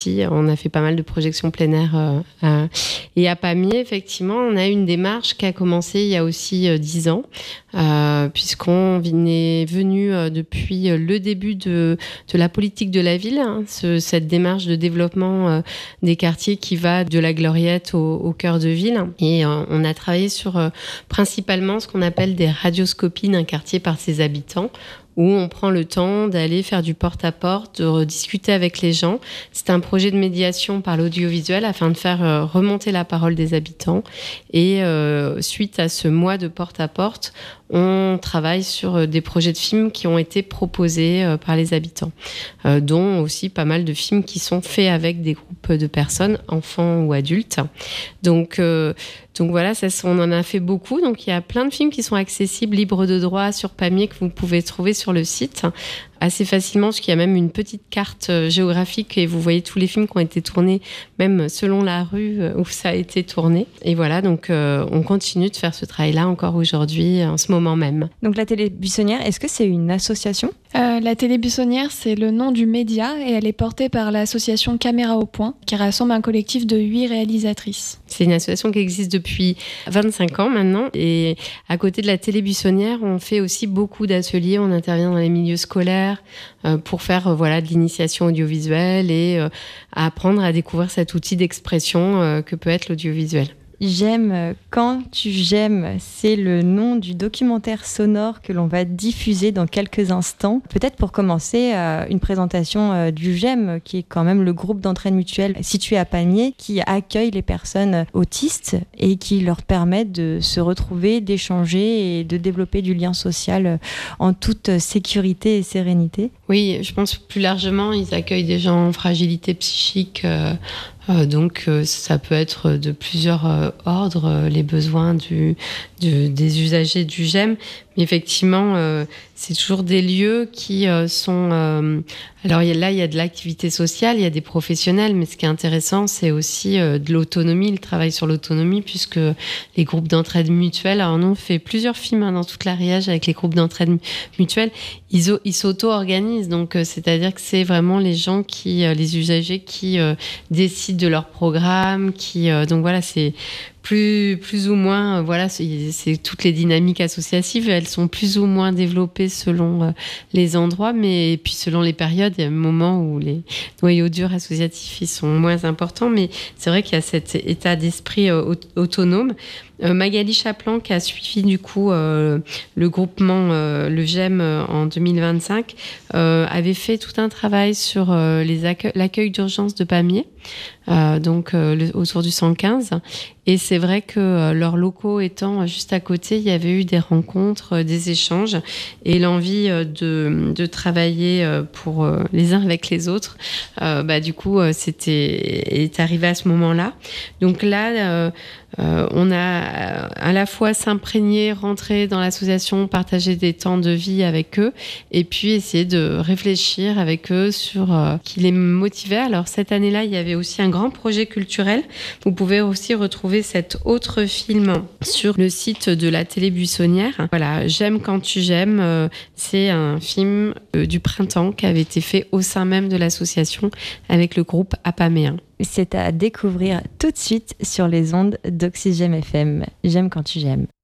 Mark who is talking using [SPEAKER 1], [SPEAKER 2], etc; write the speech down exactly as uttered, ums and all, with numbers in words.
[SPEAKER 1] On a fait pas mal de projections plein air. Euh, euh, et à Pamiers, effectivement, on a une démarche qui a commencé il y a aussi euh, dix ans, euh, puisqu'on est venu euh, depuis le début de, de la politique de la ville, hein, ce, cette démarche de développement euh, des quartiers qui va de la Gloriette au, au cœur de ville. Et euh, on a travaillé sur euh, principalement ce qu'on appelle des radioscopies d'un quartier par ses habitants, où on prend le temps d'aller faire du porte-à-porte, de discuter avec les gens. C'est un projet de médiation par l'audiovisuel afin de faire euh, remonter la parole des habitants. Et euh, suite à ce mois de porte-à-porte, on travaille sur des projets de films qui ont été proposés euh, par les habitants, euh, dont aussi pas mal de films qui sont faits avec des groupes de personnes, enfants ou adultes. Donc, euh, donc voilà, ça, on en a fait beaucoup. Donc il y a plein de films qui sont accessibles, libres de droit sur Pamiers, que vous pouvez trouver sur le site assez facilement, parce qu'il y a même une petite carte géographique et vous voyez tous les films qui ont été tournés, même selon la rue où ça a été tourné. Et voilà, donc euh, on continue de faire ce travail-là encore aujourd'hui, en ce moment même.
[SPEAKER 2] Donc la Télé Buissonnière, est-ce que c'est une association ?
[SPEAKER 3] euh, La Télé Buissonnière, c'est le nom du média et elle est portée par l'association Caméra au Point, qui rassemble un collectif de huit réalisatrices.
[SPEAKER 1] C'est une association qui existe depuis vingt-cinq ans maintenant. Et à côté de la Télé Buissonnière, on fait aussi beaucoup d'ateliers. On intervient dans les milieux scolaires euh, pour faire euh, voilà, de l'initiation audiovisuelle et euh, apprendre à découvrir cet outil d'expression euh, que peut être l'audiovisuel.
[SPEAKER 2] J'aime quand tu j'aime, c'est le nom du documentaire sonore que l'on va diffuser dans quelques instants. Peut-être pour commencer, euh, une présentation euh, du J'aime, qui est quand même le groupe d'entraide mutuelle situé à Pamiers, qui accueille les personnes autistes et qui leur permet de se retrouver, d'échanger et de développer du lien social en toute sécurité et sérénité.
[SPEAKER 1] Oui, je pense plus largement, ils accueillent des gens en fragilité psychique. Euh, euh, donc, euh, ça peut être de plusieurs euh, ordres, euh, les besoins du, du, des usagers du J'aime. Mais effectivement, euh, c'est toujours des lieux qui euh, sont... Euh, alors là, il y a de l'activité sociale, il y a des professionnels, mais ce qui est intéressant, c'est aussi euh, de l'autonomie, le travail sur l'autonomie, puisque les groupes d'entraide mutuelle, alors nous, on fait plusieurs films hein, dans toute l'Ariège avec les groupes d'entraide mutuelle, ils, ils s'auto-organisent, donc euh, c'est-à-dire que c'est vraiment les gens qui, euh, les usagers qui euh, décident de leur programme, qui... Euh, donc voilà, c'est... Plus, plus ou moins, euh, voilà, c'est, c'est toutes les dynamiques associatives, elles sont plus ou moins développées selon euh, les endroits, mais et puis selon les périodes, il y a un moment où les noyaux durs associatifs ils sont moins importants, mais c'est vrai qu'il y a cet état d'esprit euh, autonome. Euh, Magali Chaplan, qui a suivi du coup euh, le groupement euh, Le J'aime euh, en deux mille vingt-cinq, euh, avait fait tout un travail sur euh, les accueil, l'accueil d'urgence de Pamiers, euh, donc euh, le, autour du cent quinze. Et c'est vrai que euh, leurs locaux étant juste à côté, il y avait eu des rencontres, euh, des échanges et l'envie euh, de, de travailler euh, pour euh, les uns avec les autres. Euh, bah, du coup, euh, c'était est arrivé à ce moment-là. Donc là, euh, euh, on a à la fois s'imprégner, rentrer dans l'association, partager des temps de vie avec eux et puis essayer de réfléchir avec eux sur euh, qui les motivait. Alors cette année-là, il y avait aussi un grand projet culturel. Vous pouvez aussi retrouver cet autre film sur le site de la Télé Buissonnière. Voilà, J'aime quand tu j'aimes, euh, c'est un film euh, du printemps qui avait été fait au sein même de l'association avec le groupe Apaméen.
[SPEAKER 2] C'est à découvrir tout de suite sur les ondes d'Oxygène F M. J'aime quand tu j'aime.